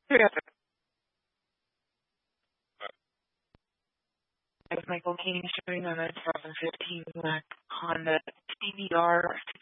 Terrific. As Michael Kane showing on a 2015 Honda CBR